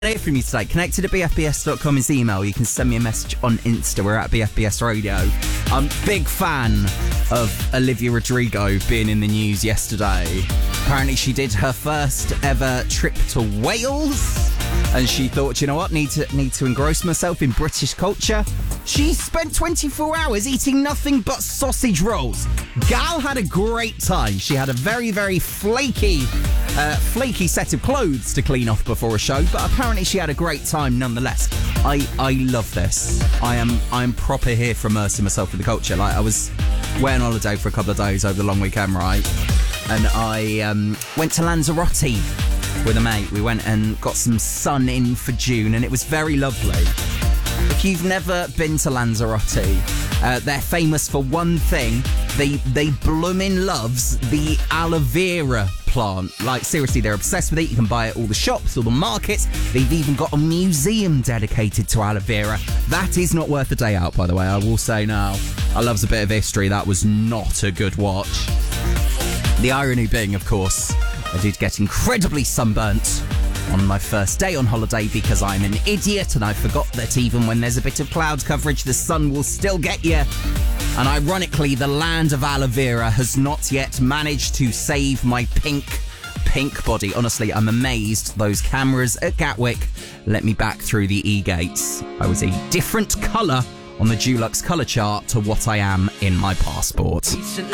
Hear from you today. Connected at bfbs.com is email. You can send me a message on Insta. We're at BFBS Radio. I'm a big fan of Olivia Rodrigo being in the news yesterday. Apparently she did her first ever trip to Wales and she thought, you know what, need to engross myself in British culture. She spent 24 hours eating nothing but sausage rolls. Gal had a great time. She had a very, very flaky set of clothes to clean off before a show, but apparently she had a great time nonetheless. I love this. I'm proper here for immersing myself in the culture. Like, I was away on holiday for a couple of days over the long weekend, right? And I went to Lanzarote with a mate. We went and got some sun in for June, and it was very lovely. If you've never been to Lanzarote, they're famous for one thing. They bloomin' loves the aloe vera plant. Like, seriously, they're obsessed with it. You can buy it at all the shops, all the markets. They've even got a museum dedicated to aloe vera. That is not worth a day out, by the way, I will say now. I loves a bit of history. That was not a good watch. The irony being, of course, I did get incredibly sunburnt on my first day on holiday because I'm an idiot and I forgot that even when there's a bit of cloud coverage, the sun will still get you. And ironically, the land of aloe vera has not yet managed to save my pink body. Honestly, I'm amazed those cameras at Gatwick let me back through the E-gates. I was a different colour on the Dulux colour chart to what I am in my passport.